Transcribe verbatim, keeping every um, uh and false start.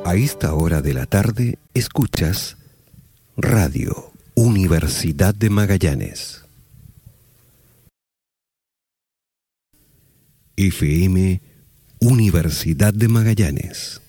A esta hora de la tarde escuchas Radio Universidad de Magallanes. F M Universidad de Magallanes.